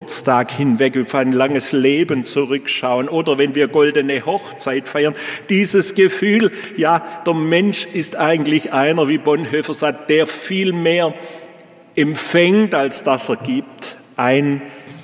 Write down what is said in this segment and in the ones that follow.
Geburtstag hinweg auf ein langes Leben zurückschauen oder wenn wir goldene Hochzeit feiern. Dieses Gefühl, ja, der Mensch ist eigentlich einer, wie Bonhoeffer sagt, der viel mehr empfängt, als dass er gibt, ein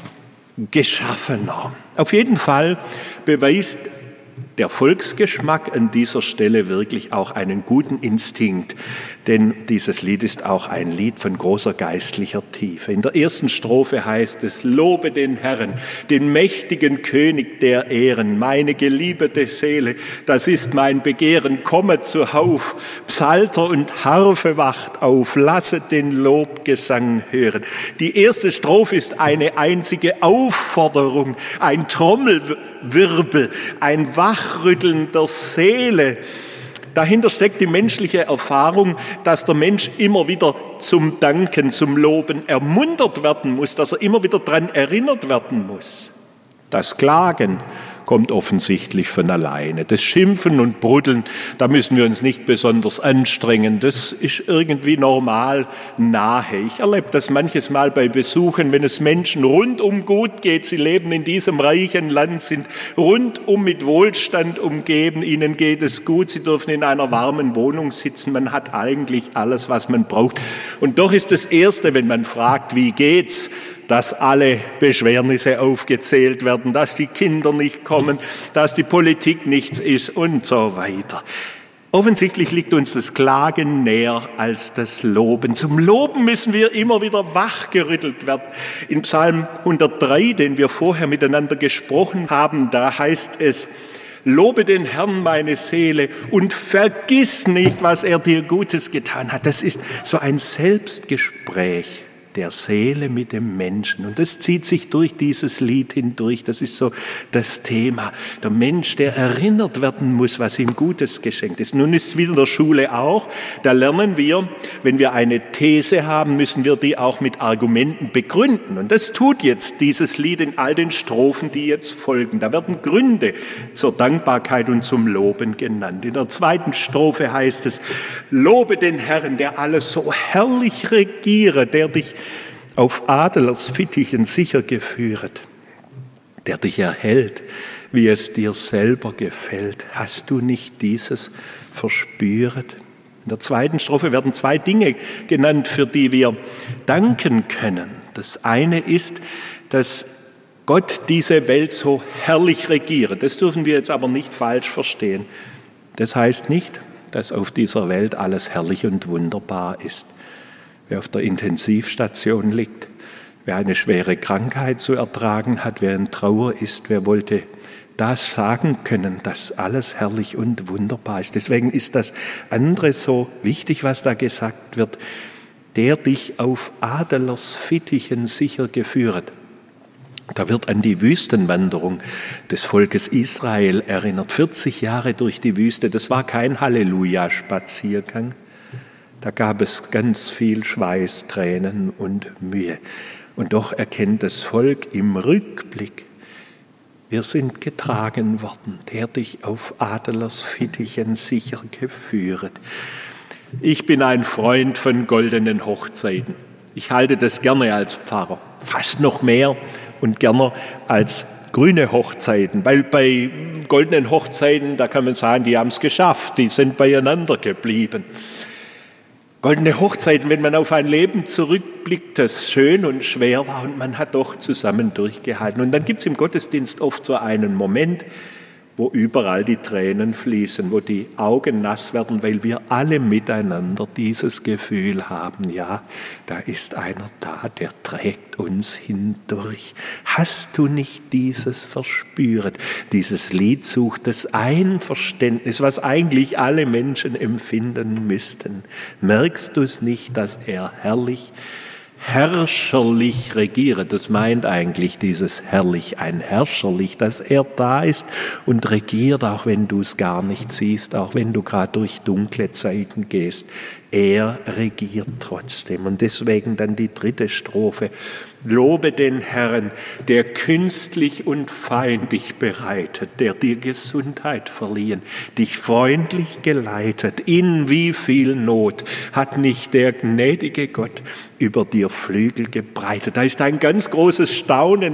Geschaffener. Auf jeden Fall beweist der Volksgeschmack an dieser Stelle wirklich auch einen guten Instinkt, denn dieses Lied ist auch ein Lied von großer geistlicher Tiefe. In der ersten Strophe heißt es: Lobe den Herrn, den mächtigen König der Ehren, meine geliebte Seele, das ist mein Begehren, komme zuhauf, Psalter und Harfe wacht auf, lasset den Lobgesang hören. Die erste Strophe ist eine einzige Aufforderung, ein Trommelwirbel, ein Wachrütteln der Seele. Dahinter steckt die menschliche Erfahrung, dass der Mensch immer wieder zum Danken, zum Loben ermuntert werden muss, dass er immer wieder daran erinnert werden muss. Das Klagen kommt offensichtlich von alleine. Das Schimpfen und Bruddeln, da müssen wir uns nicht besonders anstrengen. Das ist irgendwie normal nahe. Ich erlebe das manches Mal bei Besuchen, wenn es Menschen rundum gut geht. Sie leben in diesem reichen Land, sind rundum mit Wohlstand umgeben. Ihnen geht es gut. Sie dürfen in einer warmen Wohnung sitzen. Man hat eigentlich alles, was man braucht. Und doch ist das Erste, wenn man fragt, wie geht's, dass alle Beschwernisse aufgezählt werden, dass die Kinder nicht kommen, dass die Politik nichts ist und so weiter. Offensichtlich liegt uns das Klagen näher als das Loben. Zum Loben müssen wir immer wieder wachgerüttelt werden. In Psalm 103, den wir vorher miteinander gesprochen haben, da heißt es: Lobe den Herrn, meine Seele, und vergiss nicht, was er dir Gutes getan hat. Das ist so ein Selbstgespräch der Seele mit dem Menschen. Und das zieht sich durch dieses Lied hindurch. Das ist so das Thema. Der Mensch, der erinnert werden muss, was ihm Gutes geschenkt ist. Nun ist es wie in der Schule auch. Da lernen wir, wenn wir eine These haben, müssen wir die auch mit Argumenten begründen. Und das tut jetzt dieses Lied in all den Strophen, die jetzt folgen. Da werden Gründe zur Dankbarkeit und zum Loben genannt. In der zweiten Strophe heißt es: Lobe den Herrn, der alles so herrlich regiere, der dich auf Adlers Fittichen sicher geführet, der dich erhält, wie es dir selber gefällt. Hast du nicht dieses verspüret? In der zweiten Strophe werden zwei Dinge genannt, für die wir danken können. Das eine ist, dass Gott diese Welt so herrlich regiert. Das dürfen wir jetzt aber nicht falsch verstehen. Das heißt nicht, dass auf dieser Welt alles herrlich und wunderbar ist. Wer auf der Intensivstation liegt, wer eine schwere Krankheit zu ertragen hat, wer in Trauer ist, wer wollte das sagen können, dass alles herrlich und wunderbar ist. Deswegen ist das andere so wichtig, was da gesagt wird: der dich auf Adlers Fittichen sicher geführet. Da wird an die Wüstenwanderung des Volkes Israel erinnert. 40 Jahre durch die Wüste, das war kein Halleluja-Spaziergang. Da gab es ganz viel Schweiß, Tränen und Mühe. Und doch erkennt das Volk im Rückblick: Wir sind getragen worden, der dich auf Adlers Fittichen sicher geführet. Ich bin ein Freund von goldenen Hochzeiten. Ich halte das gerne als Pfarrer, fast noch mehr und gerne als grüne Hochzeiten, weil bei goldenen Hochzeiten, da kann man sagen, die haben es geschafft, die sind beieinander geblieben. Goldene Hochzeiten, wenn man auf ein Leben zurückblickt, das schön und schwer war und man hat doch zusammen durchgehalten. Und dann gibt es im Gottesdienst oft so einen Moment, wo überall die Tränen fließen, wo die Augen nass werden, weil wir alle miteinander dieses Gefühl haben: Ja, da ist einer da, der trägt uns hindurch. Hast du nicht dieses verspüret? Dieses Lied sucht das Einverständnis, was eigentlich alle Menschen empfinden müssten. Merkst du es nicht, dass er herrscherlich regiert? Das meint eigentlich dieses herrlich, ein herrscherlich, dass er da ist und regiert, auch wenn du es gar nicht siehst, auch wenn du gerade durch dunkle Zeiten gehst. Er regiert trotzdem. Und deswegen dann die dritte Strophe: Lobe den Herrn, der künstlich und fein dich bereitet, der dir Gesundheit verliehen, dich freundlich geleitet. In wie viel Not hat nicht der gnädige Gott über dir Flügel gebreitet? Da ist ein ganz großes Staunen